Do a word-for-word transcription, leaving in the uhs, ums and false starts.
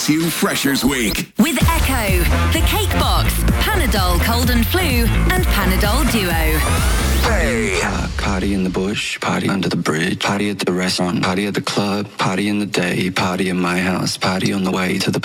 You Freshers Week. With Echo, the Cake Box, Panadol Cold and Flu, and Panadol Duo. Hey. Uh, party in the bush, party under the bridge, party at the restaurant, party at the club, party in the day, party in my house, party on the way to the